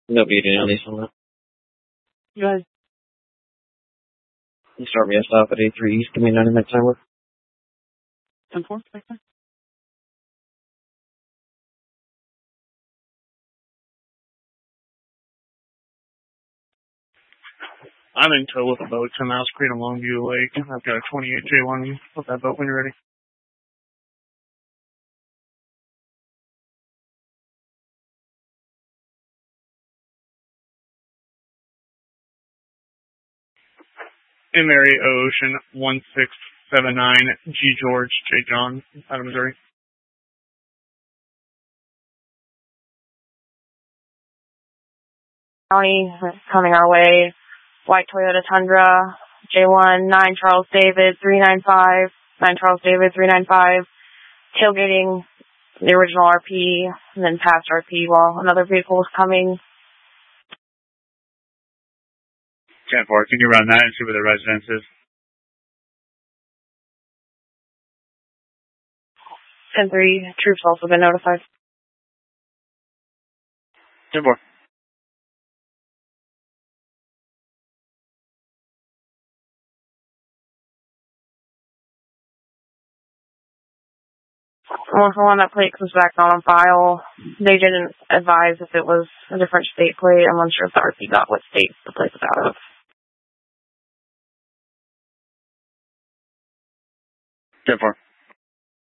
No beating on these on that. Go ahead. You start me a stop at A3 East. Give me 90-minute time work. 10-4, back there. I'm in tow with a boat to Mouse Creek and Longview Lake. I've got a 28J1 with that boat when you're ready. In Mary Ocean 1679 G George J John out of Missouri. County coming our way. White Toyota Tundra J1 9 Charles David 395 9 Charles David 395 tailgating the original RP and then past RP while another vehicle was coming. 10-4, can you run that and see where the residence is? 10-3, troops also been notified. 10-4. When that plate comes back on file, they didn't advise if it was a different state plate. I'm unsure if the RP got what state the plate was out of. 10-4.